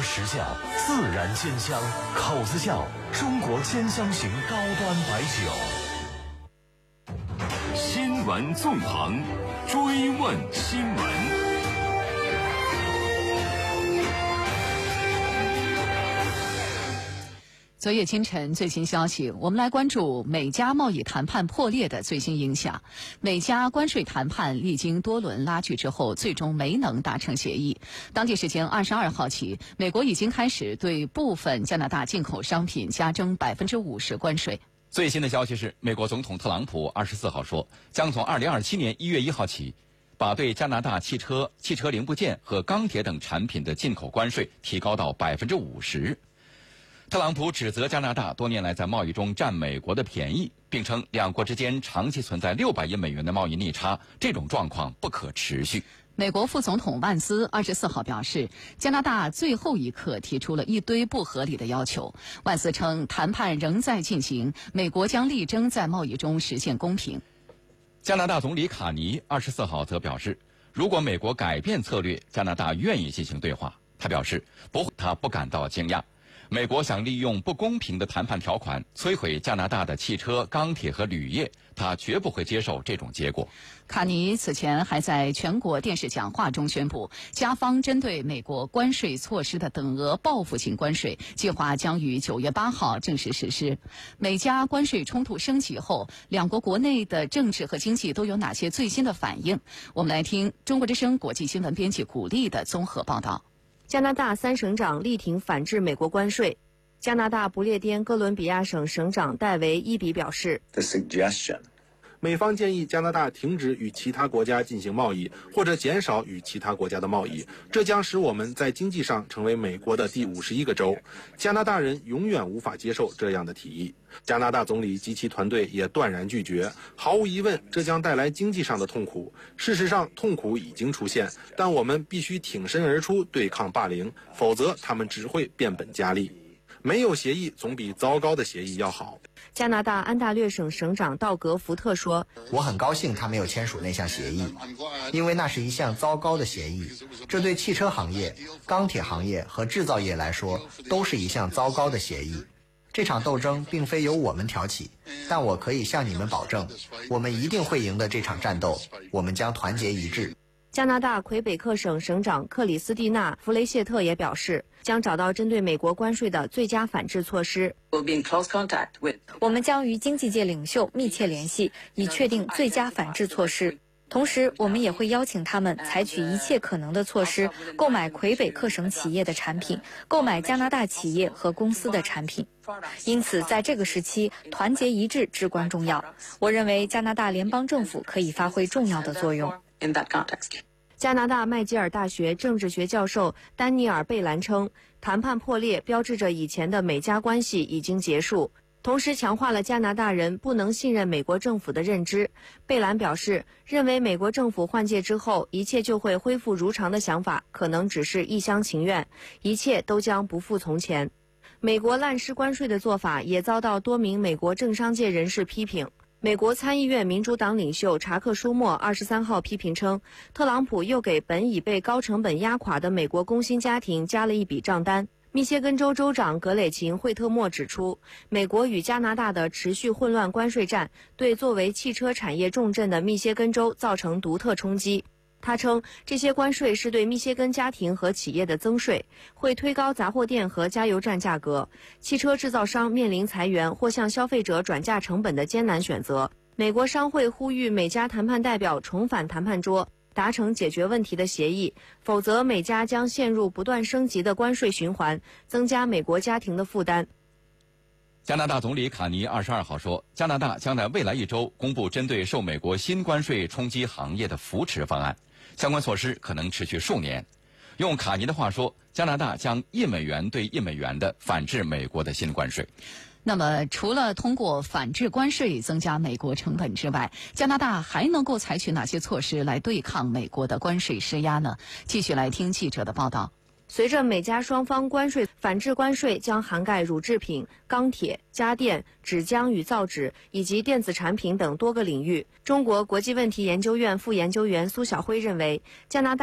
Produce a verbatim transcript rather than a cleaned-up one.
实效，自然鲜香，口子窖中国鲜香型高端白酒。 新闻纵横，追问新闻。 昨夜清晨最新消息，我们来关注美加贸易谈判破裂的最新影响。美加关税谈判历经多轮拉锯之后，最终没能达成协议。当地时间二十二号起，美国已经开始对部分加拿大进口商品加征百分之五十关税。 最新的消息是，美国总统特朗普二十四号说，将从二零二七年一月一号起，把对加拿大汽车、汽车零部件和钢铁等产品的进口关税提高到百分之五十。特朗普指责加拿大多年来在贸易中占美国的便宜，并称两国之间长期存在六百亿美元的贸易逆差，这种状况不可持续。 美国副总统万斯二十四号表示，加拿大最后一刻提出了一堆不合理的要求。万斯称，谈判仍在进行，美国将力争在贸易中实现公平。 加拿大总理卡尼二十四号则表示，如果美国改变策略，加拿大愿意进行对话。他表示，不，他不感到惊讶。美国想利用不公平的谈判条款摧毁加拿大的汽车、钢铁和铝业，他绝不会接受这种结果。 卡尼此前还在全国电视讲话中宣布，加方针对美国关税措施的等额报复性关税计划将于九月八号正式实施。美加关税冲突升级后，两国国内的政治和经济都有哪些最新的反应？我们来听中国之声国际新闻编辑古丽的综合报道。 加拿大三省长力挺反制美国关税。加拿大不列颠哥伦比亚省省长戴维伊比表示， The suggestion 美方建议加拿大停止与其他国家进行贸易，或者减少与其他国家的贸易，这将使我们在经济上成为美国的第五十一个州。加拿大人永远无法接受这样的提议。加拿大总理及其团队也断然拒绝，毫无疑问，这将带来经济上的痛苦。事实上，痛苦已经出现，但我们必须挺身而出对抗霸凌，否则他们只会变本加厉。没有协议总比糟糕的协议要好。 加拿大安大略省省长道格福特说， 我很高兴他没有签署那项协议，因为那是一项糟糕的协议，这对汽车行业、钢铁行业和制造业来说都是一项糟糕的协议。这场斗争并非由我们挑起，但我可以向你们保证，我们一定会赢得这场战斗，我们将团结一致。 加拿大魁北克省省长克里斯蒂娜·弗雷谢特也表示，将找到针对美国关税的最佳反制措施。 我们将与经济界领袖密切联系，以确定最佳反制措施。同时，我们也会邀请他们采取一切可能的措施，购买魁北克省企业的产品，购买加拿大企业和公司的产品。因此，在这个时期，团结一致至关重要。我认为加拿大联邦政府可以发挥重要的作用。 加拿大麦吉尔大学政治学教授丹尼尔·贝兰称，谈判破裂标志着以前的美加关系已经结束，同时强化了加拿大人不能信任美国政府的认知。贝兰表示，认为美国政府换届之后一切就会恢复如常的想法可能只是一厢情愿，一切都将不复从前。美国滥施关税的做法也遭到多名美国政商界人士批评。美国参议院民主党领袖查克·舒默二十三号批评称，特朗普又给本已被高成本压垮的美国工薪家庭加了一笔账单。密歇根州州长格雷琴·惠特默指出，美国与加拿大的持续混乱关税战对作为汽车产业重镇的密歇根州造成独特冲击。他称，这些关税是对密歇根家庭和企业的增税，会推高杂货店和加油站价格。汽车制造商面临裁员或向消费者转嫁成本的艰难选择。美国商会呼吁美加谈判代表重返谈判桌，达成解决问题的协议，否则美加将陷入不断升级的关税循环，增加美国家庭的负担。 加拿大总理卡尼二十二号说，加拿大将在未来一周公布针对受美国新关税冲击行业的扶持方案，相关措施可能持续数年。用卡尼的话说，加拿大将一美元对一美元的反制美国的新关税。 那么，除了通过反制关税增加美国成本之外，加拿大还能够采取哪些措施来对抗美国的关税施压呢？继续来听记者的报道。 随着美加双方关税反制关税将涵盖乳制品、钢铁、家电、纸浆与造纸以及电子产品等多个领域，中国国际问题研究院副研究员苏晓辉认为，加拿大